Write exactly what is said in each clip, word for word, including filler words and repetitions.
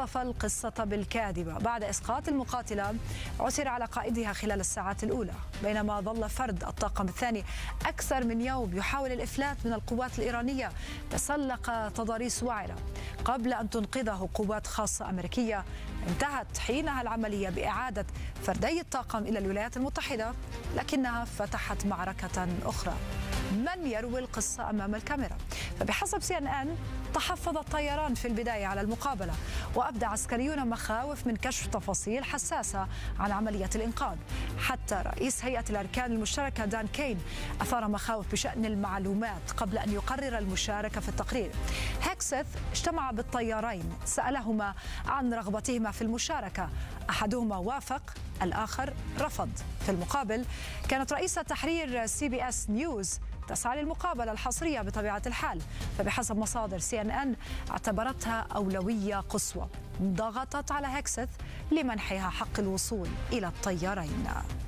وصف القصة بالكاذبة بعد إسقاط المقاتلة عثر على قائدها خلال الساعات الأولى، بينما ظل فرد الطاقم الثاني أكثر من يوم يحاول الإفلات من القوات الإيرانية. تسلق تضاريس وعرة قبل أن تنقذه قوات خاصة أمريكية. انتهت حينها العملية بإعادة فردي الطاقم إلى الولايات المتحدة، لكنها فتحت معركة أخرى. من يروي القصة أمام الكاميرا؟ فبحسب سي إن إن تحفظ الطيران في البداية على المقابلة، وأبدى عسكريون مخاوف من كشف تفاصيل حساسة عن عملية الإنقاذ. حتى رئيس هيئة الأركان المشتركة دان كين أثار مخاوف بشأن المعلومات قبل أن يقرر المشاركة في التقرير. هيكسث اجتمع بالطيارين، سألهما عن رغبتهما في المشاركة، أحدهما وافق، الآخر رفض. في المقابل كانت رئيسة تحرير سي بي اس نيوز تسعى للمقابلة الحصرية بطبيعة الحال، فبحسب مصادر سي إن إن اعتبرتها أولوية قصوى. ضغطت على هيكسث لمنحها حق الوصول إلى الطيارين.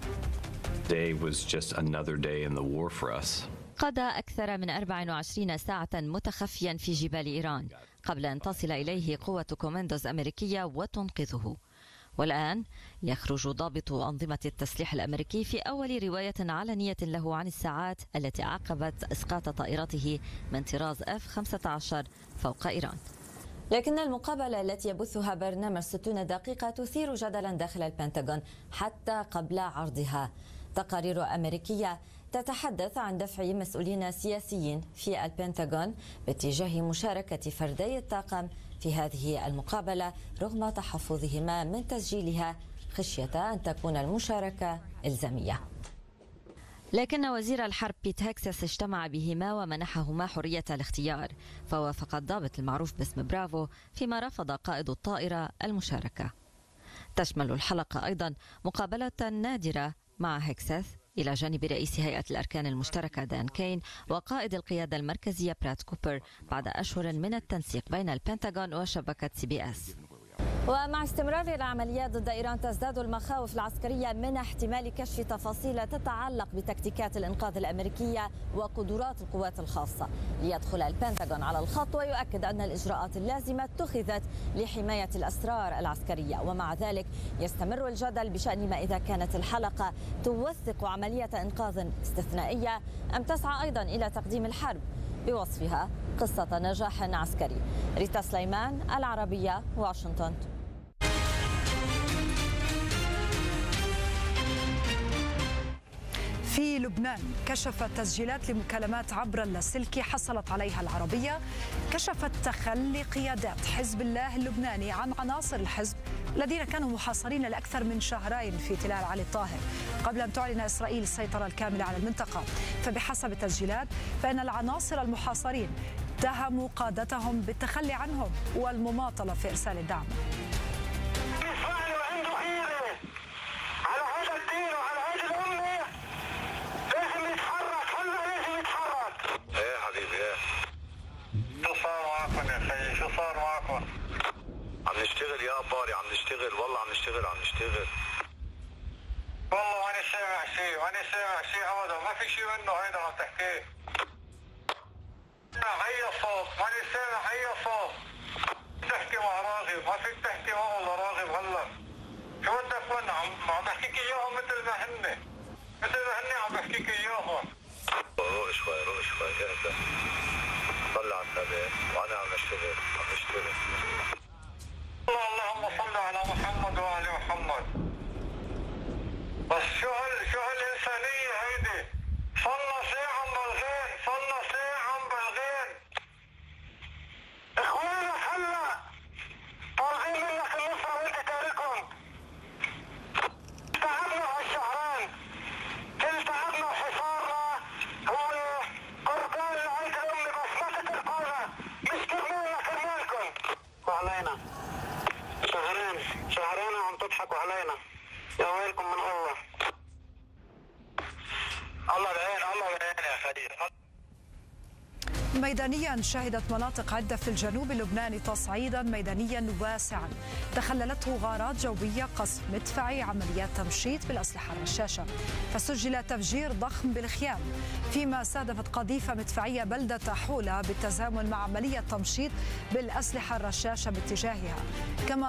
قضى أكثر من أربع وعشرين ساعة متخفيا في جبال إيران قبل أن تصل إليه قوة كوماندوز أمريكية وتنقذه. والآن يخرج ضابط أنظمة التسليح الأمريكي في أول رواية علنية له عن الساعات التي عقبت إسقاط طائرته من طراز إف خمسة عشر فوق إيران. لكن المقابلة التي يبثها برنامج ستين دقيقة تثير جدلا داخل البنتاغون حتى قبل عرضها. تقارير أمريكية تتحدث عن دفع مسؤولين سياسيين في البنتاغون باتجاه مشاركة فردي الطاقم في هذه المقابلة رغم تحفظهما من تسجيلها خشية أن تكون المشاركة إلزامية. لكن وزير الحرب بيت هيكسث اجتمع بهما ومنحهما حرية الاختيار، فوافق الضابط المعروف باسم برافو، فيما رفض قائد الطائرة المشاركة. تشمل الحلقة أيضا مقابلة نادرة مع هيكسث إلى جانب رئيس هيئة الأركان المشتركة دان كين وقائد القيادة المركزية براد كوبر بعد أشهر من التنسيق بين البنتاغون وشبكة سي بي اس. ومع استمرار العمليات ضد إيران تزداد المخاوف العسكرية من احتمال كشف تفاصيل تتعلق بتكتيكات الإنقاذ الأمريكية وقدرات القوات الخاصة. ليدخل البنتاغون على الخط ويؤكد أن الإجراءات اللازمة اتخذت لحماية الأسرار العسكرية، ومع ذلك يستمر الجدل بشأن ما إذا كانت الحلقة توثق عملية إنقاذ استثنائية أم تسعى أيضا إلى تقديم الحرب بوصفها قصة نجاح عسكري. ريتا سليمان، العربية، واشنطن. في لبنان كشفت تسجيلات لمكالمات عبر اللاسلكي حصلت عليها العربية كشفت تخلي قيادات حزب الله اللبناني عن عناصر الحزب الذين كانوا محاصرين لأكثر من شهرين في تلال علي الطاهر قبل أن تعلن إسرائيل السيطرة الكاملة على المنطقة. فبحسب التسجيلات فإن العناصر المحاصرين اتهموا قادتهم بالتخلي عنهم والمماطلة في إرسال الدعم. شو صار معكم؟ عم نشتغل يا باري، عم نشتغل والله، عم نشتغل عم نشتغل والله. ماني سامع شيء، ماني سامع شيء ابدا، ما في شيء منه هيدا عم تحكيه. اي صوت، ماني سامع اي صوت. تحكي مع راغب، ما فيك تحكي معه ولا راغب هلا. شو بدك منه؟ عم عم بحكيك اياهم مثل ما هن، مثل ما هن عم بحكيك اياهم. روق شوي، روق شوي، اهدى. طلع الثبات وانا عم نشتغل عم نشتغل. اللهم صل على محمد وعلى محمد. بس شو هال شو هالانسانيه هيدي؟ صلنا ساعه بالغين، صلنا ساعه بالغين. اخوانا هلا طالعين منك النصره وانت تاركهم. تعبنا هالشهرين، كل تعبنا وحصارنا هون قربان لعيد امي، بس ما تتركونا، مش كرمالنا كرمالكم. وعلينا شهرين شهرين وعم تضحكوا علينا، يا ويلكم من الله. الله بعين، الله بعين يا خليل. ميدانيا شهدت مناطق عدة في الجنوب اللبناني تصعيدا ميدانيا واسعا تخللته غارات جوية، قصف مدفعي، عمليات تمشيط بالأسلحة الرشاشة. فسجل تفجير ضخم بالخيام، فيما استهدفت قذيفة مدفعية بلدة حولة بالتزامن مع عملية تمشيط بالأسلحة الرشاشة باتجاهها. كما